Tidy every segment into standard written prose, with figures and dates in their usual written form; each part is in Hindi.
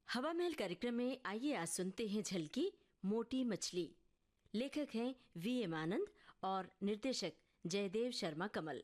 हवा महल कार्यक्रम में आइए आज सुनते हैं झलकी मोटी मछली। लेखक हैं वी.एम. आनंद और निर्देशक जयदेव शर्मा कमल।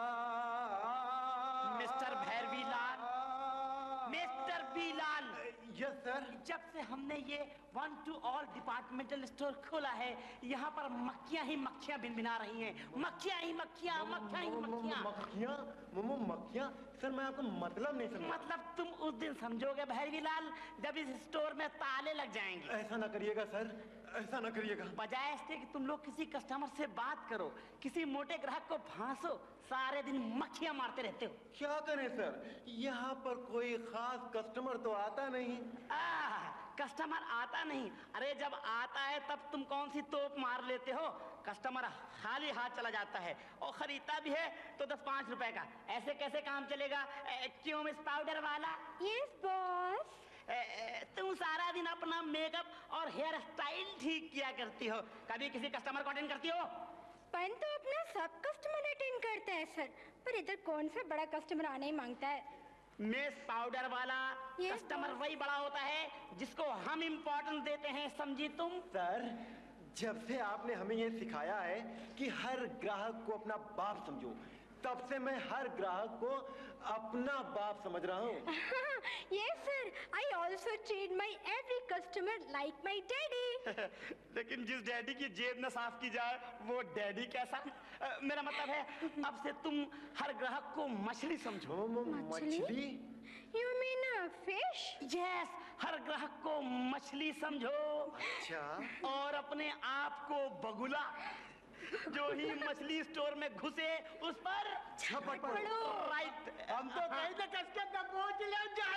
Mister भैरवीलाल, mister बीलाल। Yes sir. जब से हमने ये 1 to all डिपार्टमेंटल स्टोर खोला है, यहाँ पर मक्खियाँ ही मक्खियाँ भिनभिना रही हैं। मक्खियाँ ही मक्खियाँ, मक्खियाँ ही मक्खियाँ। मक्खियाँ सर, मैं आपको मतलब नहीं समझा। मतलब तुम उस दिन समझोगे भैरवीलाल जब इस स्टोर में ताले लग जाएंगे। ऐसा ना करिएगा सर, ऐसा ना करिएगा। बजाय इसके कि तुम लोग किसी कस्टमर से बात करो, किसी मोटे ग्राहक को फांसो, सारे दिन मक्खियाँ मारते रहते हो। क्या करें सर, यहाँ पर कोई खास कस्टमर तो आता नहीं। कस्टमर आता नहीं? अरे जब आता है तब तुम कौन सी तोप मार लेते हो। कस्टमर खाली हाथ चला जाता है और खरीदता भी है तो 10-5 रुपए का। ऐसे कैसे काम चलेगा? क्यों मिस पाउडर वाला? Yes boss. तुम सारा दिन अपना मेकअप और हेयर स्टाइल ठीक किया करती हो, कभी किसी कस्टमर को अटेंड करती हो? तो अपना सब कस्टमर अटेंड करता है सर, पर इधर कौन सा बड़ा कस्टमर आने ही मांगता है। मिस पाउडर वाला, कस्टमर वही बड़ा होता है जिसको हम इम्पोर्टेंस देते हैं, समझी तुम? सर, जब से आपने हमें ये सिखाया है कि हर ग्राहक को अपना बाप समझो, तब से मैं हर ग्राहक को अपना बाप समझ रहा हूँ। Yes sir, I also treat my every customer like my daddy. लेकिन जिस डैडी की जेब न साफ की जाए वो डैडी कैसा? मेरा मतलब है अब से तुम हर ग्राहक को मछली समझो। मछली? You mean a fish? Yes, हर ग्राहक को मछली समझो। अच्छा। और अपने आप को बगुला। जो ही मछली स्टोर में घुसे उस पर झपट पड़ो। राइट। हम तो कहीं ना कसके दबोच ले जाए।